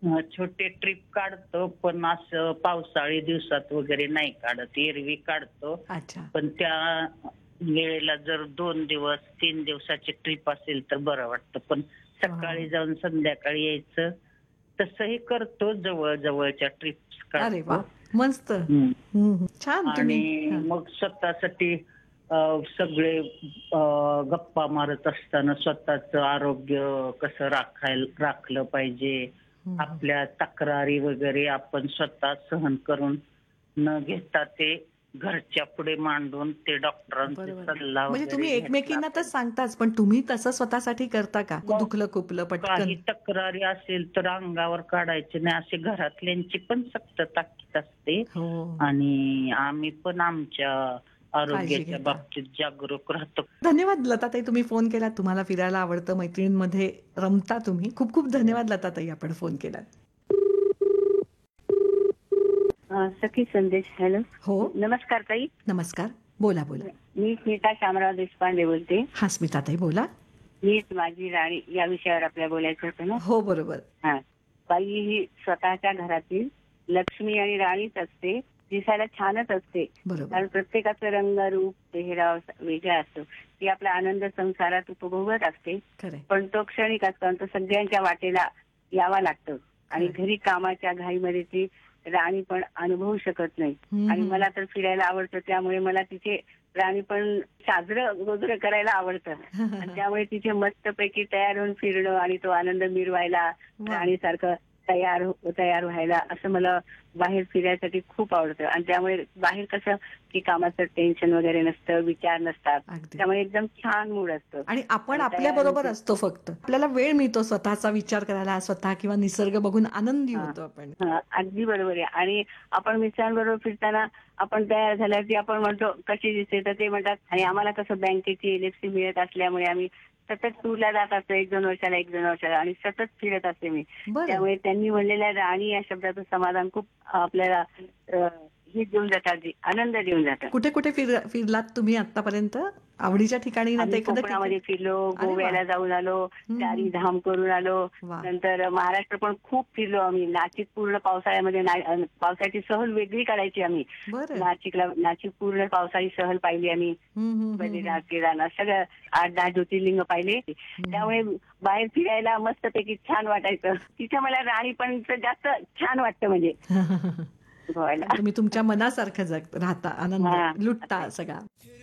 छोटे ट्रिप काढतो, पण असं पावसाळी दिवसात वगैरे नाही काढत. एरवी काढतो, अच्छा. पण त्या वेळेला जर 2 दिवस 3 दिवसाची ट्रिप असेल तर बरं वाटतं. पण वाह! सकाळी जाऊन संध्याकाळी यायचं तसंही करतो. जवळ जवळच्या ट्रिप्स अरे काढतो. वाह! मस्त. हं. छान तुम्ही आणि हां. मग स्वतःसाठी सगळे गप्पा मारत असताना स्वतःचं आरोग्य कसं राखलं पाहिजे. हं, हं. आपल्या तक्रारी वगैरे आपण स्वतः सहन करून न घेता ते घरच्या पुढे मांडून ते डॉक्टरांचे बरोबर आहे. सल्ला म्हणजे वगैरे तुम्ही घेतला एकमेकींना तर पाहिजे. सांगताच, पण तुम्ही तसं स्वतःसाठी करता का? मग दुखलं खुपलं काही पटकन. तक्रारी असेल तर अंगावर काढायचे नाही, असे घरातल्यांची पण सक्त ताकीद असते. हो. आणि आम्ही पण आमच्या काळजी आरोग्याच्या घेता. बाबतीत जागरूक राहतो. धन्यवाद लताताई, तुम्ही फोन केलात. तुम्हाला फिरायला आवडतं, मैत्रिणींमध्ये रमता तुम्ही. खूप खूप धन्यवाद लताताई, आपण फोन केलात. सखी संदेश. हॅलो. हो. नमस्कार ताई. नमस्कार. बोला, बोला. मी स्मिता शामराव देशपांडे बोलते. हां, स्मिताताई बोला. मीच माझी राणी या विषयावर आपल्याला बोलायचं होतं ना. हो, बरोबर. हा. बाई ही स्वतःच्या घरातील लक्ष्मी आणि राणीच असते. दिसायला छानच असते. बरोबर. कारण प्रत्येकाचं रंग, रूप, पेहराव वेगळा असतो. ती आपला आनंद संसारात उपभोगत असते. खरंय. पण तो क्षणिक असतो आणि तो सगळ्यांच्या वाटेला यावा लागतो. आणि खरंय. घरी कामाच्या घाईमध्ये ती राणी पण अनुभवू शकत नाही. आणि हं. मला तर फिरायला आवडतं, त्यामुळे मला तिथे राणी पण साजरं वगैरे करायला आवडतं. आणि त्यामुळे तिथे मस्तपैकी तयार होऊन फिरणं आणि तो आनंद मिरवायला वाह! राणीसारखं तयार व्हायला असं मला बाहेर फिरायसाठी खूप आवडतं. आणि त्यामुळे बाहेर कसं की कामाचं टेन्शन वगैरे नसतं, विचार नसतात. अगदी. त्यामुळे एकदम छान मूड असतो. आणि आपण आणि आपल्या तयार बरोबर होते. असतो फक्त. आपल्याला वेळ मिळतो स्वतःचा विचार करायला, स्वतः किंवा निसर्ग बघून आनंदी हा. होतो आपण. हा, अगदी बरोबर आहे. आणि आपण मित्रांबरोबर फिरताना आपण तयार झाल्यावरती आपण म्हणतो कशी दिसते, तर ते म्हणतात. आणि आम्हाला कसं बँकेची एलएफसी मिळत असल्यामुळे आम्ही सतत टूरला जात असतो, 1-2 वर्षाला आणि सतत फिरत असते मी. बरं. त्यामुळे त्यांनी म्हणलेल्या राणी या शब्दाचं समाधान खूप आपल्याला हे देऊन जातात, आनंद देऊन जातं. कुठे कुठे फिरलात तुम्ही आतापर्यंत? आवडीच्या ठिकाणी ना, तर आम्ही एखादं कोकणामध्ये ठिकाण? फिरलो, अरे वाह! गोव्याला जाऊन आलो, हं, हं. चारीधाम करून आलो. वाह! नंतर महाराष्ट्र पण खूप फिरलो आम्ही. नाशिक पूर्ण पावसाळ्यामध्ये पावसाची सहल वेगळी काढायची आम्ही. बरं. नाशिक पूर्ण पावसाळी सहल पाहिली आम्ही. हं, हं, हं, हं. बद्रीनाथ, केदारनाथ सगळं 8-10 ज्योतिर्लिंग पाहिले. त्यामुळे बाहेर फिरायला मस्तपैकी छान वाटायचं. तिथे मला राणी पण जास्त छान वाटतं म्हणजे कारण गोव्याला. तुम्ही तुमच्या मनासारखं राहता, आनंद हा. लुटता सगळा.